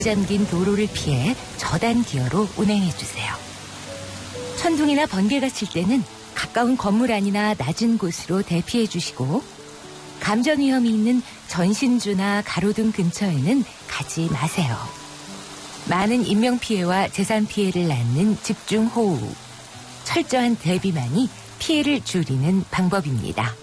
잠긴 도로를 피해 저단 기어로 운행해주세요. 천둥이나 번개가 칠 때는 가까운 건물 안이나 낮은 곳으로 대피해주시고 감전 위험이 있는 전신주나 가로등 근처에는 가지 마세요. 많은 인명피해와 재산 피해를 낳는 집중호우, 철저한 대비만이 피해를 줄이는 방법입니다.